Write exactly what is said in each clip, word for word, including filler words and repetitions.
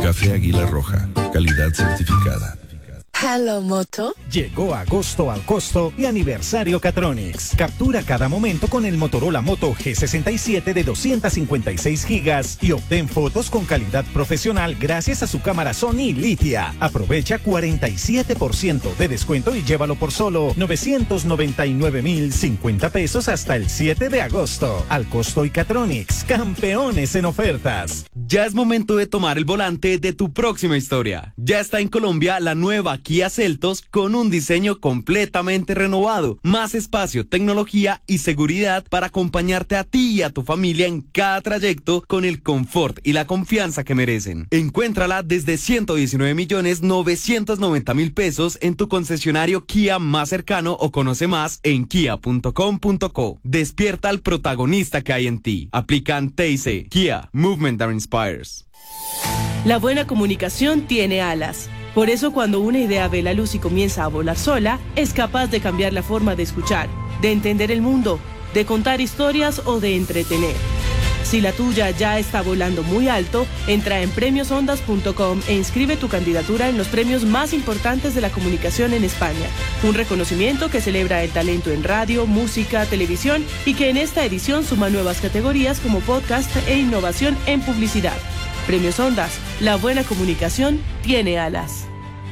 Café Águila Roja, calidad certificada. Hello, Moto. Llegó agosto al costo y aniversario Catronics. Captura cada momento con el Motorola Moto G sesenta y siete de doscientos cincuenta y seis gigas y obtén fotos con calidad profesional gracias a su cámara Sony Litia. Aprovecha cuarenta y siete por ciento de descuento y llévalo por solo novecientos noventa y nueve mil cincuenta pesos hasta el siete de agosto. Al costo y Catronics, campeones en ofertas. Ya es momento de tomar el volante de tu próxima historia. Ya está en Colombia la nueva Kia Seltos con un diseño completamente renovado, más espacio, tecnología y seguridad para acompañarte a ti y a tu familia en cada trayecto con el confort y la confianza que merecen. Encuéntrala desde ciento diecinueve millones novecientos noventa mil pesos en tu concesionario Kia más cercano o conoce más en kia punto com punto co. Despierta al protagonista que hay en ti. Aplican T I C. Kia, Movement that Inspires. La buena comunicación tiene alas. Por eso cuando una idea ve la luz y comienza a volar sola, es capaz de cambiar la forma de escuchar, de entender el mundo, de contar historias o de entretener. Si la tuya ya está volando muy alto, entra en premios ondas punto com e inscribe tu candidatura en los premios más importantes de la comunicación en España. Un reconocimiento que celebra el talento en radio, música, televisión y que en esta edición suma nuevas categorías como podcast e innovación en publicidad. Premios Ondas, la buena comunicación tiene alas.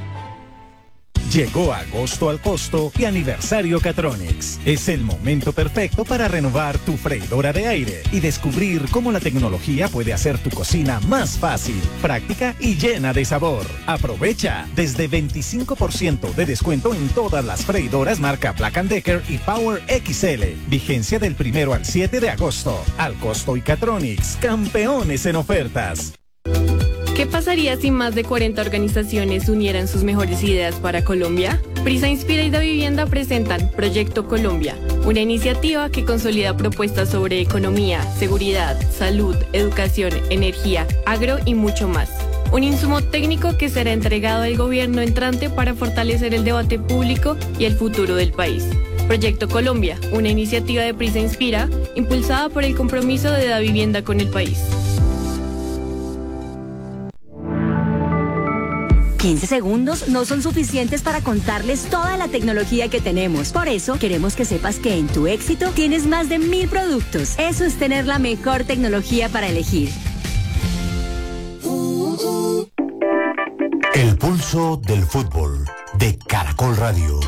Llegó agosto al costo y aniversario Catronics. Es el momento perfecto para renovar tu freidora de aire y descubrir cómo la tecnología puede hacer tu cocina más fácil, práctica y llena de sabor. Aprovecha desde veinticinco por ciento de descuento en todas las freidoras marca Black and Decker y Power X L. Vigencia del primero al siete de agosto. Al costo y Catronics, campeones en ofertas. ¿Qué pasaría si más de cuarenta organizaciones unieran sus mejores ideas para Colombia? Prisa Inspira y Da Vivienda presentan Proyecto Colombia, una iniciativa que consolida propuestas sobre economía, seguridad, salud, educación, energía, agro y mucho más. Un insumo técnico que será entregado al gobierno entrante para fortalecer el debate público y el futuro del país. Proyecto Colombia, una iniciativa de Prisa Inspira, impulsada por el compromiso de Da Vivienda con el país. quince segundos no son suficientes para contarles toda la tecnología que tenemos. Por eso, queremos que sepas que en Tu Éxito tienes más de mil productos. Eso es tener la mejor tecnología para elegir. El pulso del fútbol de Caracol Radio.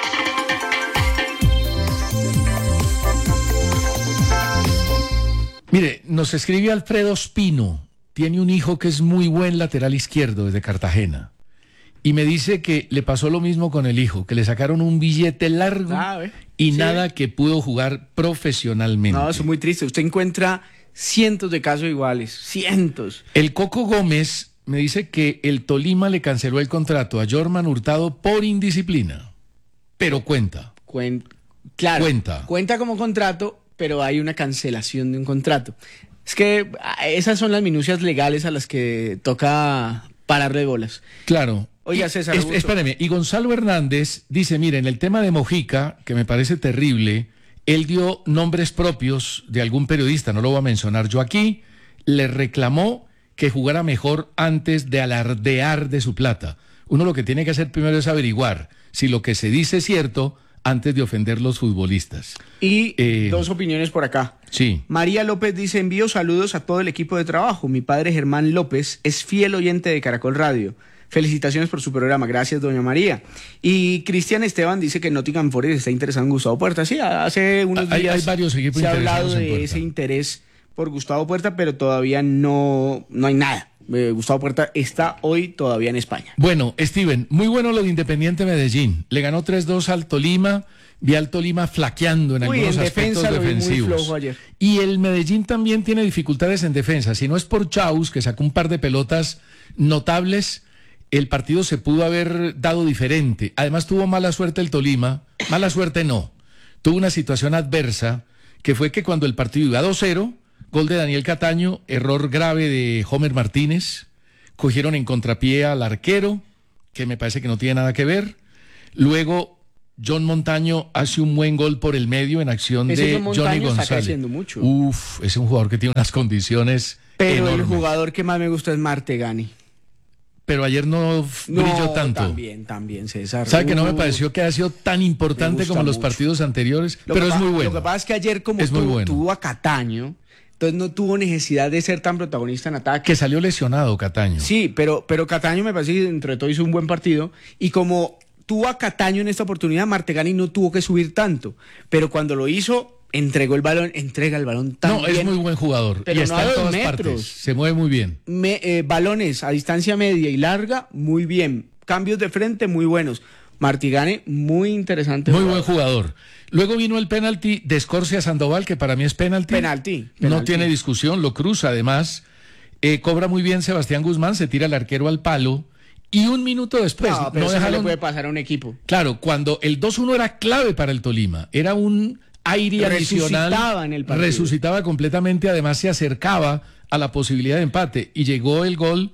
Mire, nos escribe Alfredo Espino. Tiene un hijo que es muy buen lateral izquierdo desde Cartagena. Y me dice que le pasó lo mismo con el hijo, que le sacaron un billete largo ah, y sí. nada que pudo jugar profesionalmente. No, eso es muy triste. Usted encuentra cientos de casos iguales, cientos. El Coco Gómez me dice que el Tolima le canceló el contrato a Jorman Hurtado por indisciplina. Pero cuenta. Cuen- claro, cuenta. Cuenta como contrato, pero hay una cancelación de un contrato. Es que esas son las minucias legales a las que toca pararle bolas. Claro. Oiga, César. Es, espéreme, y Gonzalo Hernández dice, mire, en el tema de Mojica, que me parece terrible, él dio nombres propios de algún periodista, no lo voy a mencionar yo aquí, le reclamó que jugara mejor antes de alardear de su plata. Uno lo que tiene que hacer primero es averiguar si lo que se dice es cierto antes de ofender los futbolistas. Y eh, dos opiniones por acá. Sí. María López dice, envío saludos a todo el equipo de trabajo. Mi padre Germán López es fiel oyente de Caracol Radio. Felicitaciones por su programa. Gracias, doña María. Y Cristian Esteban dice que Nottingham Forest está interesado en Gustavo Puerta. Sí, hace unos hay, días hay varios equipos se ha hablado en de Puerta. ese interés por Gustavo Puerta, pero todavía no, no hay nada. Eh, Gustavo Puerta está hoy todavía en España. Bueno, Steven, muy bueno lo de Independiente Medellín. Le ganó tres dos al Tolima. Vi al Tolima flaqueando en Uy, algunos en aspectos defensa defensivos. lo vi muy flojo ayer. Y el Medellín también tiene dificultades en defensa. Si no es por Chaus, que sacó un par de pelotas notables, el partido se pudo haber dado diferente. Además tuvo mala suerte el Tolima. Mala suerte no. Tuvo una situación adversa, que fue que cuando el partido iba dos cero, gol de Daniel Cataño, error grave de Homer Martínez, cogieron en contrapié al arquero, que me parece que no tiene nada que ver. Luego John Montaño hace un buen gol por el medio en acción ese de John Montaño Johnny está González. creciendo mucho. Uf, es un jugador que tiene unas condiciones Pero enormes. el jugador que más me gusta es Martegani. pero ayer no brilló no, tanto. También, también, César. ¿Sabe que no me Uh, pareció que haya sido tan importante como los mucho. partidos anteriores? Lo Pero que es pa- muy bueno. Lo que pasa es que ayer, como Es muy tu- bueno. tuvo a Cataño, entonces no tuvo necesidad de ser tan protagonista en ataque. Que salió lesionado Cataño. Sí, pero, pero Cataño me parece que dentro de todo hizo un buen partido. Y como tuvo a Cataño en esta oportunidad, Martegani no tuvo que subir tanto. Pero cuando lo hizo, entregó el balón, entrega el balón tan No, es bien. muy buen jugador. Pero y no está a en dos todas metros. partes. Se mueve muy bien. Me- eh, balones a distancia media y larga, muy bien. Cambios de frente, muy buenos. Martigane, muy interesante. Muy buen jugador. Luego vino el penalti de Escorcia Sandoval, que para mí es penalti. Penalti. No penalti. tiene discusión, lo cruza además. Eh, cobra muy bien Sebastián Guzmán, se tira el arquero al palo. Y un minuto después, No, pero no eso no le dejaron. puede pasar a un equipo. Claro, cuando el dos uno era clave para el Tolima, era un aire adicional. Resucitaba en el partido. Resucitaba completamente, además se acercaba a la posibilidad de empate. Y llegó el gol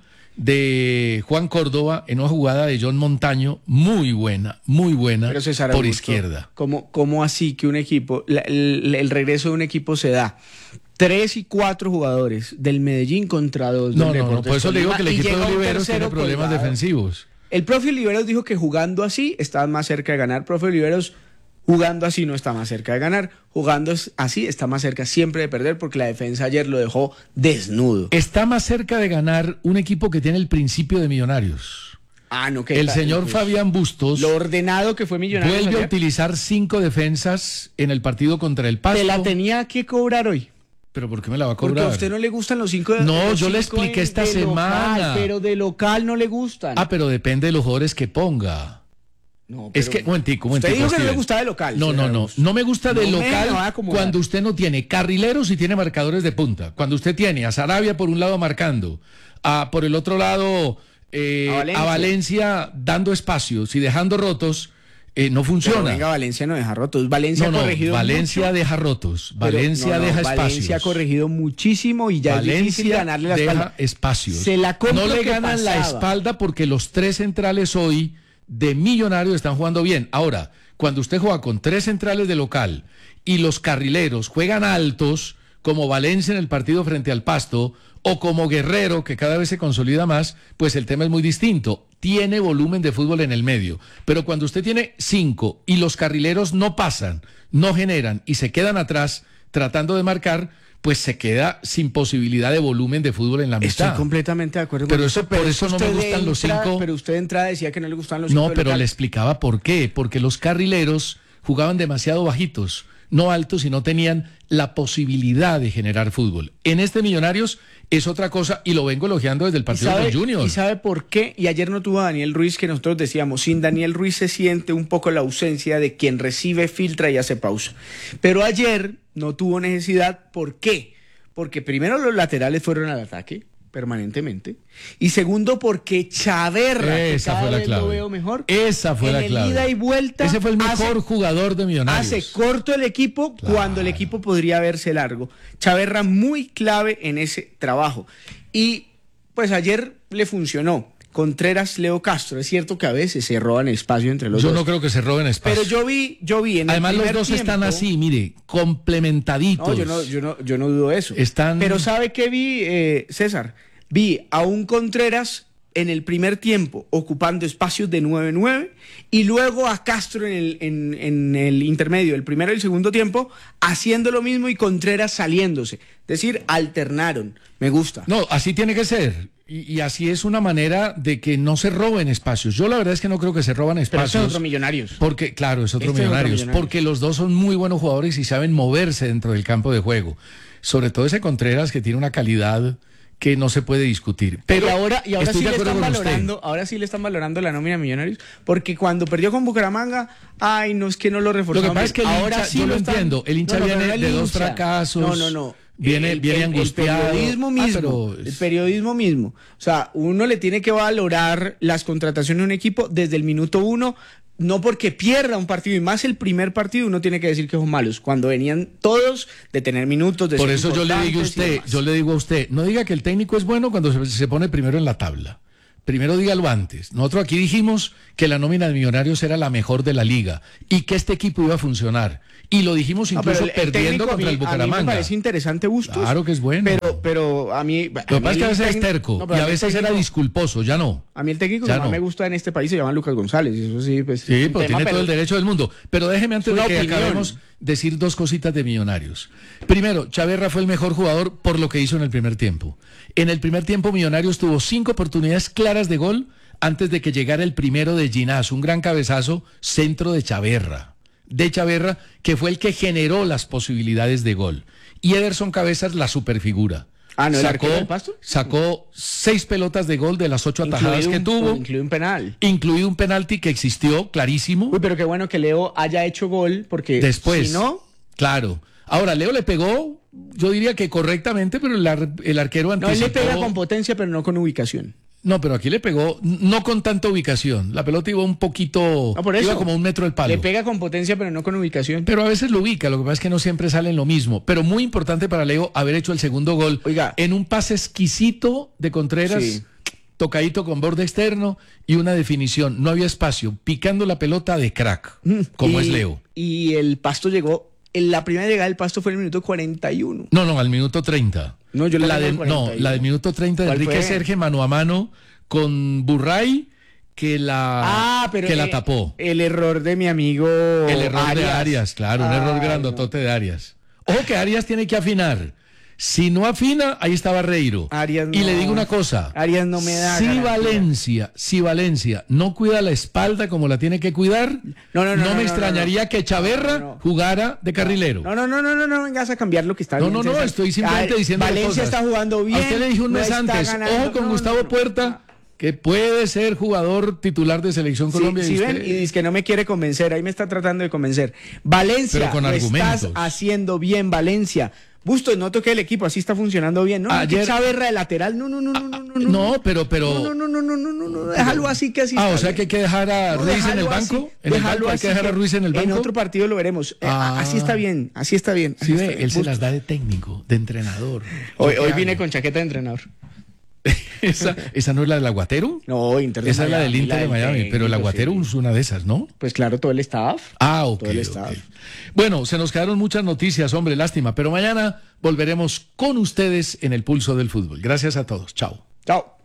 de Juan Córdoba en una jugada de John Montaño, muy buena, muy buena, Pero César por Augusto, izquierda. ¿Cómo, cómo así que un equipo, la- el, el regreso de un equipo se da? Tres y cuatro jugadores del Medellín contra dos No, del no, no, Deportes por eso le digo Tolima, que el y equipo llega de un Oliveros tiene tercero problemas colgado. defensivos. El profe Oliveros dijo que jugando así está más cerca de ganar. Profe Oliveros, jugando así no está más cerca de ganar. Jugando así está más cerca siempre de perder porque la defensa ayer lo dejó desnudo. Está más cerca de ganar un equipo que tiene el principio de Millonarios. Ah, no, que El tal, señor pues, Fabián Bustos lo ordenado que fue Millonarios vuelve a ayer, utilizar cinco defensas en el partido contra el Pasto. te la tenía que cobrar hoy. ¿Pero por qué me la va a Porque cobrar? a usted no le gustan los cinco de No, los yo le cinco expliqué en- esta de semana. local, pero de local no le gustan. Ah, pero depende de los jugadores que ponga. No, Es pero- que, momentico, Usted momentico, dijo que no le Steven. gustaba de local. No, no, señor no. Augusto. No me gusta de No me local la va a acomodar. cuando usted no tiene carrileros y tiene marcadores de punta. Cuando usted tiene a Sarabia por un lado marcando, a por el otro lado eh, A a, Valencia. Valencia. dando espacios y dejando rotos, eh, no Pero funciona. venga, Valencia no deja rotos. Valencia no, ha no, corregido Valencia mucho, deja rotos. pero- Valencia no, no, deja espacios. Valencia ha corregido muchísimo y ya es difícil Valencia ganarle la deja espalda. espacios. Se la compro no le que ganan la pasaba. espalda porque los tres centrales hoy de Millonarios están jugando bien. Ahora, cuando usted juega con tres centrales de local y los carrileros juegan altos, como Valencia en el partido frente al Pasto, o como Guerrero, que cada vez se consolida más, pues el tema es muy distinto. Tiene volumen de fútbol en el medio. Pero cuando usted tiene cinco y los carrileros no pasan, no generan y se quedan atrás tratando de marcar, pues se queda sin posibilidad de volumen de fútbol en la mitad. Estoy completamente de acuerdo Pero con eso- usted, por eso no me usted gustan los entra- cinco. Pero usted de entrada decía que no le gustaban los cinco No, de pero local. le explicaba por qué. Porque los carrileros jugaban demasiado bajitos, no altos, y no tenían la posibilidad de generar fútbol. En este Millonarios es otra cosa y lo vengo elogiando desde el ¿Y partido sabe, con Junior. ¿Y sabe por qué? Y ayer no tuvo a Daniel Ruiz, que nosotros decíamos, sin Daniel Ruiz se siente un poco la ausencia de quien recibe, filtra y hace pausa. Pero ayer no tuvo necesidad. ¿Por qué? Porque primero los laterales fueron al ataque permanentemente y segundo porque Chaverra, que Esa cada fue la vez clave. lo veo mejor, Esa fue en la el clave. ida y vuelta Ese fue el mejor hace- jugador de Millonarios. Hace corto el equipo Claro. cuando el equipo podría verse largo. Chaverra muy clave en ese trabajo. Y pues ayer le funcionó. Contreras, Leo Castro. Es cierto que a veces se roban espacio entre los Yo dos. no creo que se roben espacio. Pero yo vi, yo vi en Además el los primer dos tiempo- están así, mire, complementaditos. No, yo no, yo no, yo no dudo eso. Están- Pero ¿sabe qué vi, eh, César? Vi a un Contreras en el primer tiempo ocupando espacios de nueve nueve y luego a Castro en el, en, en el intermedio, el primero y el segundo tiempo, haciendo lo mismo y Contreras saliéndose. Es decir, alternaron. Me gusta. No, así tiene que ser. Y, y así es una manera de que no se roben espacios. Yo la verdad es que no creo que se roban Pero espacios. son otros Millonarios. Porque, claro, es otro Este es otro millonarios, Millonarios. porque los dos son muy buenos jugadores y saben moverse dentro del campo de juego. Sobre todo ese Contreras que tiene una calidad que no se puede discutir. Pero y ahora, y ahora estoy sí de le acuerdo están con usted. valorando, ahora sí le están valorando la nómina de Millonarios, porque cuando perdió con Bucaramanga, ay, no es que no lo Lo reforzaron. que pasa es que el ahora hincha, sí yo lo están- entiendo, el hincha No, no, viene pero no el de dos hincha. fracasos. No, no, no. Viene, El- viene el- angustiado. El periodismo Ah, mismo. pero El periodismo mismo. O sea, uno le tiene que valorar las contrataciones de un equipo desde el minuto uno, no porque pierda un partido, y más el primer partido, uno tiene que decir que son malos. Cuando venían todos de tener minutos, de Por ser eso yo le digo a importantes y usted, demás. yo le digo a usted, no diga que el técnico es bueno cuando se, se pone primero en la tabla. primero dígalo antes. Nosotros aquí dijimos que la nómina de Millonarios era la mejor de la liga y que este equipo iba a funcionar. Y lo dijimos incluso no, el, el perdiendo contra mí, el Bucaramanga. A mí me parece interesante Bustos. Claro que es bueno. Pero, pero a mí... Lo que pasa es que a veces es terco no, y a veces técnico, era disculposo, ya no. A mí el técnico que no. más me gusta en este país se llama Lucas González. Eso sí, pues... Sí, pues tiene pero... todo el derecho del mundo. Pero déjeme antes de que opinión. acabemos decir dos cositas de Millonarios. Primero, Chaverra fue el mejor jugador por lo que hizo en el primer tiempo. En el primer tiempo Millonarios tuvo cinco oportunidades claras de gol antes de que llegara el primero de Ginás, un gran cabezazo, centro de Chaverra. de Chaverra, que fue el que generó las posibilidades de gol. Y Ederson Cabezas, la superfigura. Ah, ¿no el sacó, arquero del Pasto? Sacó seis pelotas de gol de las ocho atajadas incluido que un, tuvo. Incluido un penal. Incluido un penalti que existió, clarísimo. Uy, pero qué bueno que Leo haya hecho gol, porque después, si no... Claro. Ahora, Leo le pegó, yo diría que correctamente, pero el, ar, el arquero anticipó... No, él le pega con potencia, pero no con ubicación. No, pero aquí le pegó, no con tanta ubicación. La pelota iba un poquito, no, por eso, iba como un metro del palo. Le pega con potencia, pero no con ubicación. Pero a veces lo ubica, lo que pasa es que no siempre sale en lo mismo. Pero muy importante para Leo haber hecho el segundo gol. Oiga, en un pase exquisito de Contreras, sí. Tocadito con borde externo y una definición. No había espacio, picando la pelota de crack, como y, es Leo. Y el Pasto llegó, en la primera llegada del Pasto fue en el minuto cuarenta y uno. No, no, al minuto treinta. No, yo la, la de, no, la del minuto treinta de Enrique fue? Serge mano a mano con Burray que la ah, pero que el, la tapó. El error de mi amigo El error Arias. de Arias, claro, un ah, error grandotote no. de Arias. Ojo que Arias tiene que afinar. Si no afina, ahí está Barreiro. Arias no, y le digo una cosa. Arias no me da Si garantía. Valencia, si Valencia no cuida la espalda como la tiene que cuidar, no, no, no, no, no me no, extrañaría no, no. que Chaverra no, no. jugara de carrilero. No, no, no, no, no, no vengas a cambiar lo que está no, bien. No, no, no, estoy simplemente diciendo Valencia cosas. está jugando bien. A usted le dije un no mes antes, ganando, ojo con no, Gustavo no, no, Puerta, que puede ser jugador titular de Selección Colombia. Sí, y, sí usted... ven, y dice que no me quiere convencer, ahí me está tratando de convencer. Valencia, pero con lo argumentos. Estás haciendo bien, Valencia. Bustos, no toque el equipo, así está funcionando bien. No, Ayer... que Chaverra de lateral, no, no, no, no, no, no. No, pero, pero. No, no, no, no, no, no, no, déjalo así que así. Ah, está o sea bien. que hay que dejar a no, Ruiz en el banco. Así, ¿En el banco hay que dejar a Ruiz en el banco? En otro partido lo veremos. Ah. Eh, así está bien, así está bien. Así sí, está ve, bien. él Bustos. se las da de técnico, de entrenador. Hoy, hoy vine con chaqueta de entrenador. ¿Esa, ¿Esa no es la del Aguatero? No, Inter de Esa Miami, es la del Inter la de Miami, técnico, pero el Aguatero sí. es una de esas, ¿no? Pues claro, todo el staff. Ah, ok. Todo el okay. staff. Bueno, se nos quedaron muchas noticias, hombre, lástima, pero mañana volveremos con ustedes en el Pulso del Fútbol. Gracias a todos. Chao. Chao.